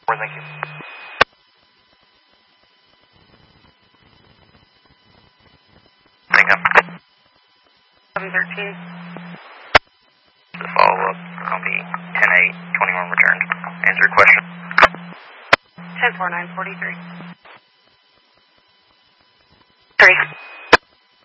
Thank you. Hang up. 713. The follow-up, I'll be 10-8, 21 returned. Answer your question. 10-4-9-43. 3.